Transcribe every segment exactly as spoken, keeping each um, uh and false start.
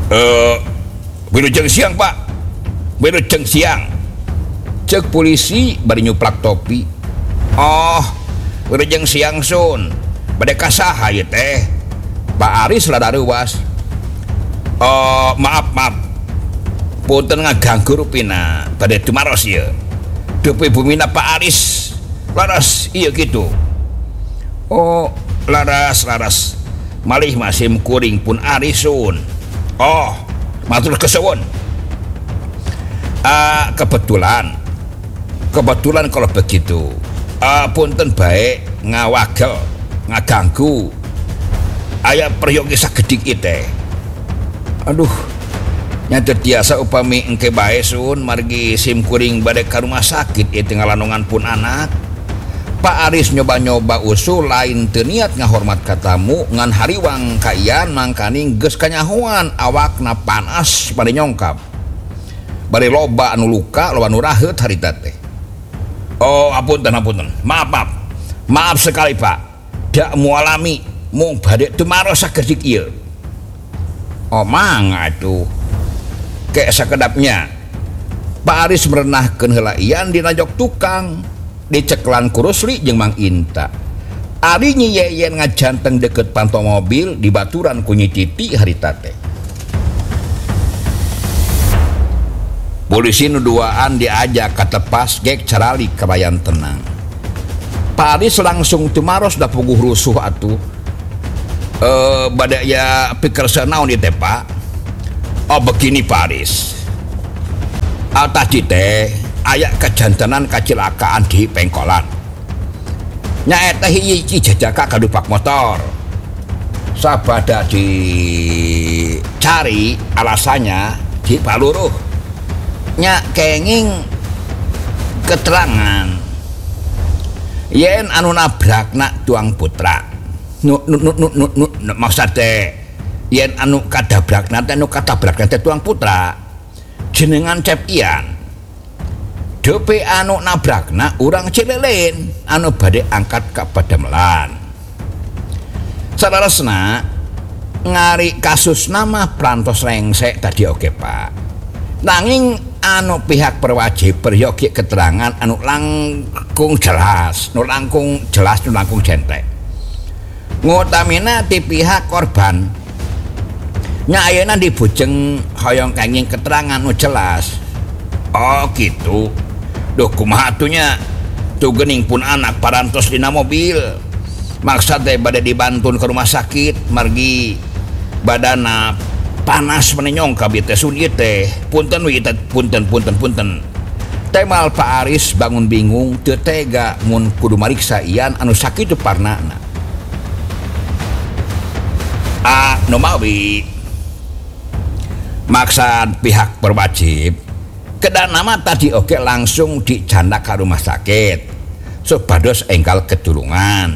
eh wilujeng siang pak, wilujeng siang, cek polisi bari nyuplak topi. Oh wilujeng siang sun, bade kasaha ieu teh? Pak Aris rada reuwas. Oh maaf maaf, punten ngaganggu rupina bade tumaros ieu. Deui bumina Pak Aris laras iya gitu. Oh laras laras malih masih kuring pun Arisun. Oh matur kesuwun. Uh, kebetulan kebetulan kalau begitu uh, punten baik ngawagel ngaganggu aya peryogi sagedik ite. Aduh nyata tiasa upami engke bae sun margi sim kuring bade ka rumah sakit ieu ngalanongan pun anak. Pak Aris nyoba-nyoba usul lain teu niat ngahormat ka tamu ngan hariwang ka ian mangkani geus kanyahoan awakna panas bade nyongkap. Bari loba anu luka loba anu raheut harita teh. Oh apunten apunten, maaf maaf maaf sekali pak, dak mualami mung bade teu maros sagedik ieu. Oh mangga atuh kayak sakedapnya Pak Aris merenahkeun heula ian dina jok tukang diceklan ku Rusli jeung Mang Inta. Ari nyiyeyen ngajanteng deket panto mobil dibaturan ku Nyi Titi harita teh. Polisi nu duaan diajak ka tepas gek carali kabayan tenang. Pak Aris langsung tumaros da puguh rusuh atuh. Eh bade ya pikerseuh naon ieu teh Pak? Oh begini Pak Aris. Tadi teh aya kejantenan kecelakaan di pengkolan. Nyaeta hiji jajaka kadupak motor. Sabada dicari alasannya di paluruh. Nya kenging keterangan yen anu nabrakna tuang putra. Nu nu nu nu nu maksud teh yen anu kadabrakna teh anu katabrakna teh tuang putra jenengan Cep Ian. Depe anu nabrakna urang Cililin anu bade angkat ka Pademelan. Sadaresna ngari kasus nama perantos rengsek tadi oke Pak. Nanging anu pihak berwajib peryogi keterangan anu langkung jelas, nu langkung jelas, nu langkung jentek. Ngutamina di pihak korban nya ayeuna dibujeng hoyong kenging keterangan nu jelas. Oh gitu. Duh kumaha atunya tuh geuning pun anak parantos dina mobil. Maksud teh bade dibantun ke rumah sakit margi badana panas menenyong ka bieu teh sun ieu teh. Punten we punten punten punten. Temal Pak Aris bangun bingung teu tega mun kudu mariksa ian anu sakitu parnana. Ah nu mawi maksud pihak berwajib kedan nama tadi oke langsung dicanda ke rumah sakit supados enggal ketulungan.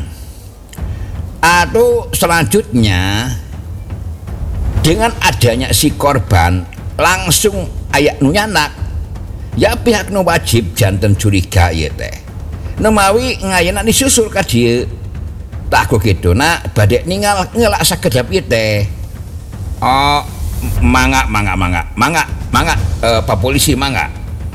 Atau selanjutnya dengan adanya si korban langsung ayak nu nyanak ya pihak nu wajib janten curiga ieu teh nemawi ngayana disusul ka dieu tak aku gitu nak badek ninggal ngelak sakedap ieu teh. Oh mangga mangga mangga mangga mangga uh, Pak Polisi mangga.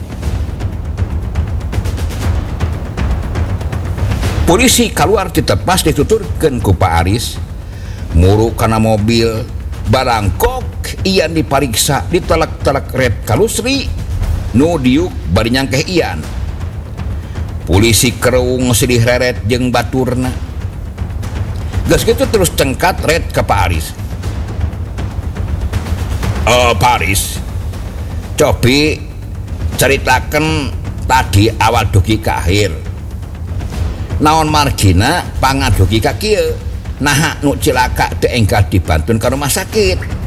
Polisi keluar ditepas dituturkeun ku Pak Aris muru kana mobil barang kok ian dipariksa ditelek-telek red kalusri nu diuk bari nyangkeh ian. Polisi kereung sedih reret jeung baturna geus kitu terus cengkat red ke Pak Aris. Oh Pak Aris cobi ceritakan tadi awal dugi ke akhir naon margina pangadugi ka kieu naha nu cilaka teu enggal dibantun ka rumah sakit.